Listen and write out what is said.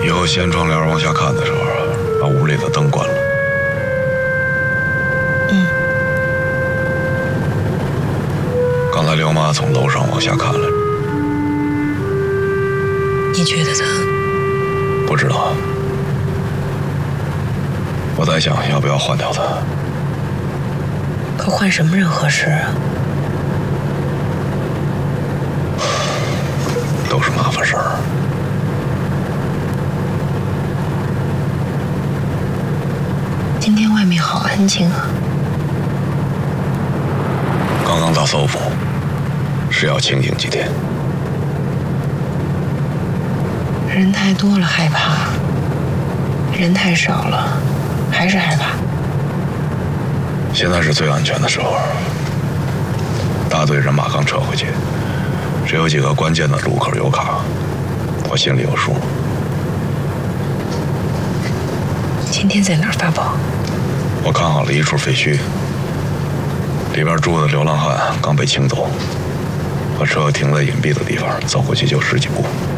以后掀窗帘往下看的时候，把屋里的灯关了。刚才刘妈从楼上往下看了， 你觉得她？ 不知道。我在想要不要换掉她。 可换什么人合适啊？ 都是麻烦事儿。 今天外面好安静啊。 刚刚到搜捕，是要清静几天。 人太多了害怕，人太少了还是害怕。 现在是最安全的时候。大队人马刚撤回去，只有几个关键的路口有卡，我心里有数。 今天在哪儿发报？ 我看好了一处废墟，里边住的流浪汉刚被清走，把车停在隐蔽的地方，走过去就10几步。